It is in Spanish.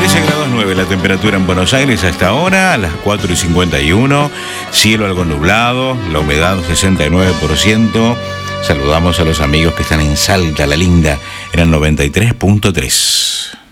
13 grados 9 la temperatura en Buenos Aires hasta ahora, a las 4:51. Cielo algo nublado, la humedad 69%. Saludamos a los amigos que están en Salta, la Linda, en el 93.3.